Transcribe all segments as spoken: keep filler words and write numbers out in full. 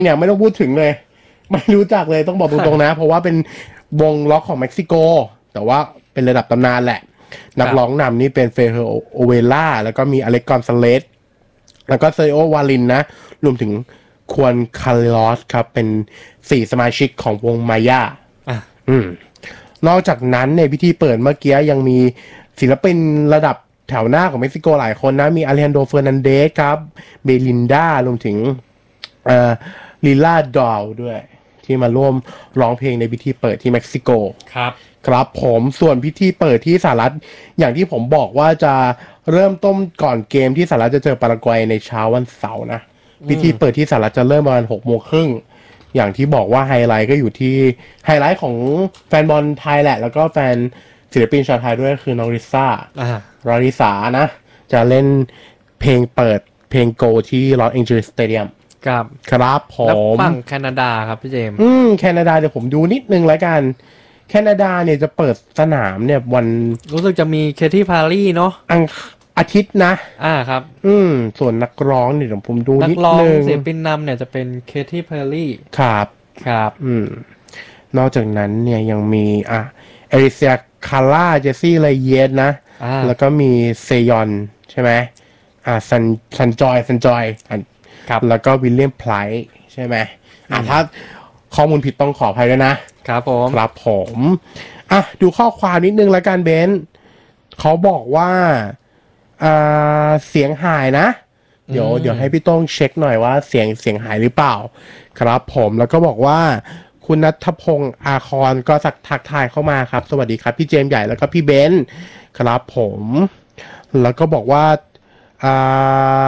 เนี่ยไม่ต้องพูดถึงเลยไม่รู้จักเลยต้องบอกตรงๆนะเพราะว่าเป็นวงล็อกของเม็กซิโกแต่ว่าเป็นระดับตำนานแหละนักร้องนำนี่เป็นเฟเธอร์โอเวล่าแล้วก็มีอเล็กกอนซาเลสแล้วก็เซโอวาลินนะรวมถึงควนคาร์ลอสครับเป็นสี่สมาชิกของวงมายาอืมนอกจากนั้นในพิธีเปิดเมื่อกี้ยังมีศิลปินระดับแถวหน้าของเม็กซิโกหลายคนนะมีอเลฮันโดเฟอร์นันเดสครับเบลินดารวมถึงเอ่อลิล่าดอลด้วยที่มาร่วมร้องเพลงในพิธีเปิดที่เม็กซิโกครับครับผมส่วนพิธีเปิดที่สหรัฐอย่างที่ผมบอกว่าจะเริ่มต้นก่อนเกมที่สหรัฐจะเจอปารากวัยในเช้าวันเสาร์นะพิธีเปิดที่สหรัฐจะเริ่มประมาณหกโมงครึ่งอย่างที่บอกว่าไฮไลท์ก็อยู่ที่ไฮไลท์ของแฟนบอลไทยแหละแล้วก็แฟนศิลปินชาวไทยด้วยคือน้องริซ่าราริสานะจะเล่นเพลงเปิดเพลงโกที่ลอสแองเจลิสสเตเดียมครับครับผมแล้วฝั่งแคนาดาครับพี่เจมส์อืมแคนาดาเดี๋ยวผมดูนิดนึงแล้วกันแคนาดาเนี่ยจะเปิดสนามเนี่ยวันรู้สึกจะมีเคที่พารีเนาะอังอาทิตย์นะอ่าครับอืมส่วนนักร้องเนี่ยเดี๋ยวผมดูนิดนึงนักร้องศิลปินนำเนี่ยจะเป็นเคที่พารีครับครับอืมนอกจากนั้นเนี่ยยังมีอ่ะเอริเซียคาร่าเจสซี่ไรเยสนะแล้วก็มีเซยอนใช่ไหมอ่าซันซันจอยซันจอยครับแล้วก็วิลเลียมไพรท์ใช่ไหมอ่ะถ้าข้อมูลผิดต้องขออภัยด้วยนะครับผมครับผมอ่ะดูข้อความนิดนึงแล้วกันเบนซ์เขาบอกว่าอ่าเสียงหายนะเดี๋ยวเดี๋ยวให้พี่ต้องเช็คหน่อยว่าเสียงเสียงหายหรือเปล่าครับผมแล้วก็บอกว่าคุณณัฐพงศ์อาครก็สักทักทายเข้ามาครับสวัสดีครับพี่เจมส์ใหญ่แล้วก็พี่เบนซ์ครับผมแล้วก็บอกว่าอ่า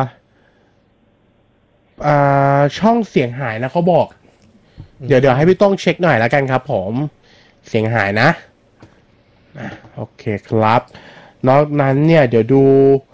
อ่าช่องเสียงหายนะเขาบอกเดี๋ยวเดี๋ยวให้พี่ต้องเช็คหน่อยแล้วกันครับผมเสียงหายนะโอเคครับนอกนั้นเนี่ยเดี๋ยวดู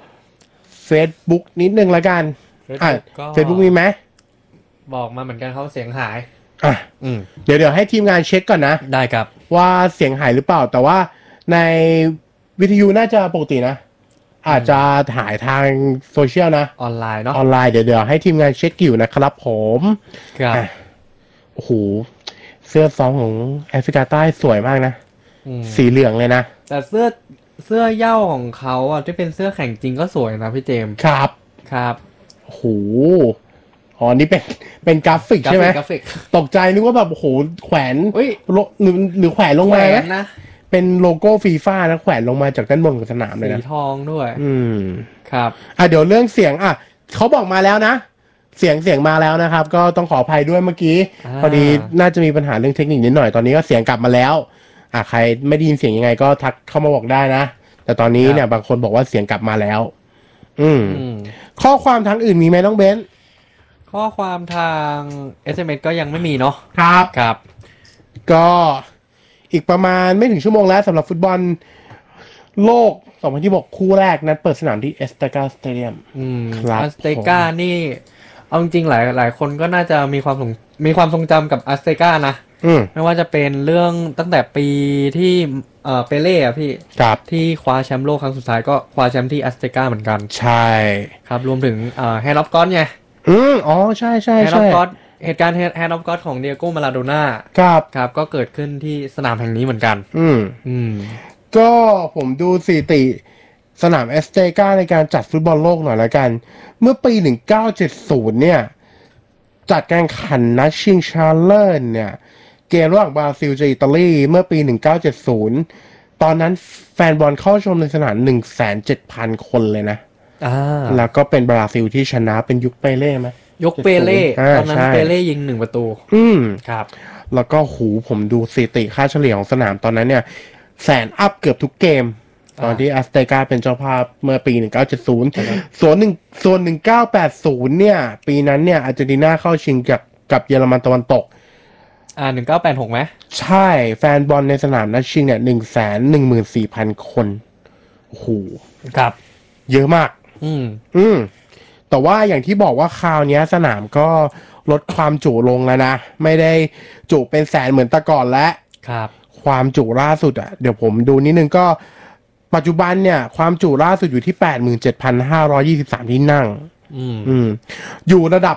Facebook นิดนึงแล้วกันอ่ะ Facebook มีไหมบอกมาเหมือนกันเขาเสียงหายอ่ะเดี๋ยวเดี๋ยวให้ทีมงานเช็คก่อนนะได้ครับว่าเสียงหายหรือเปล่าแต่ว่าในวิทยุน่าจะปกตินะอาจจะถ่ายทางโซเชียลนะออนไลน์เนาะออนไลน์เดี๋ยวเดี๋ยวให้ทีมงานเช็คอยู่นะครับผมครับโอ้โหเสื้อซ้อมของแอฟริกาใต้สวยมากนะสีเหลืองเลยนะแต่เสื้อเสื้อเหย้าของเขาอ่ะที่เป็นเสื้อแข่งจริงก็สวยนะพี่เจมส์ครับครับโอ้โหอ๋อนี่เป็นเป็นกราฟิกใช่ไหมกราฟิกตกใจนึกว่าแบบโอ้โหแขวนหรือหรือแขวนลงมานะเป็นโลโก้ฟีฟ่านะแขวนลงมาจากด้านบนของสนามเลยนะสีทองด้วยอืมครับอ่ะเดี๋ยวเรื่องเสียงอ่ะเขาบอกมาแล้วนะเสียงเสียงมาแล้วนะครับก็ต้องขออภัยด้วยเมื่อกี้พอดีน่าจะมีปัญหาเรื่องเทคนิคนิดหน่อยตอนนี้ก็เสียงกลับมาแล้วอ่ะใครไม่ได้ยินเสียงยังไงก็ทักเข้ามาบอกได้นะแต่ตอนนี้เนี่ยบางคนบอกว่าเสียงกลับมาแล้วอืมข้อความทางอื่นมีไหมน้องเบนซ์ข้อความทาง เอส เอ็ม เอส ก็ยังไม่มีเนาะครับครับก็อีกประมาณไม่ถึงชั่วโมงแล้วสำหรับฟุตบอลโลกสองพันยี่สิบหกคู่แรกนั้นเปิดสนามที่เอสตากาสเตเดียมอืมอัสเตกานี่เอาจริงๆหลายหลายคนก็น่าจะมีความทรงมีความทรงจำกับอัสเตกานะไม่ว่าจะเป็นเรื่องตั้งแต่ปีที่เอ่อเปเล่อะพี่ที่คว้าแชมป์โลกครั้งสุดท้ายก็คว้าแชมป์ที่อัสเตกาเหมือนกันใช่ครับรวมถึงเอ่อแฮร์ร็อกกอนไงอืมอ๋อใช่ใช่แฮร์ร็อกกอนเหตุการณ์แฮร์ร็อกกอนของเดียโก้มาราโดน่าครับครับก็เกิดขึ้นที่สนามแห่งนี้เหมือนกันอืมอืมก็ผมดูสถิติสนามเอสเตกาในการจัดฟุตบอลโลกหน่อยละกันเมื่อปีหนึ่งเก้าเจ็ดศูนย์เนี่ยจัดการแข่งขันนัดชิงชาเลอร์เนี่ยเกมระหว่างบราซิลกับอิตาลีเมื่อปีหนึ่งเก้าเจ็ดศูนย์ตอนนั้นแฟนบอลเข้าชมในสนาม หนึ่งแสนเจ็ดพัน คนเลยนะอ่าแล้วก็เป็นบราซิลที่ชนะเป็นยุคเปเล่มั้ยยุคเปเล่ตอนนั้นเปเล่ยิงหนึ่งประตูอืมครับแล้วก็หูผมดูสถิติค่าเฉลี่ยของสนามตอนนั้นเนี่ยแสนอัพเกือบทุกเกมตอนที่อัสเตกาเป็นเจ้าภาพเมื่อปีหนึ่งเก้าเจ็ดศูนย์ส่วนหนึ่งส่วนหนึ่งเก้าแปดศูนย์เนี่ยปีนั้นเนี่ยอาร์เจนตินาเข้าชิงกับกับเยอรมันตะวันตกอ่าหนึ่งเก้าแปดหกมั้ยใช่แฟนบอลในสนามนัดชิงเนี่ย หนึ่งแสนหนึ่งหมื่นสี่พัน คนโอ้โหครับเยอะมากอืมอืมแต่ว่าอย่างที่บอกว่าคราวนี้สนามก็ลดความจุลงแล้วนะไม่ได้จุเป็นแสนเหมือนแต่ก่อนแล้วครับความจุล่าสุดอ่ะเดี๋ยวผมดูนิดนึงก็ปัจจุบันเนี่ยความจุล่าสุดอยู่ที่ แปดหมื่นเจ็ดพันห้าร้อยยี่สิบสาม ที่นั่งอืมอืมอยู่ระดับ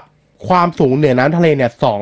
ความสูงเหนือน้ำทะเลเนี่ยสอง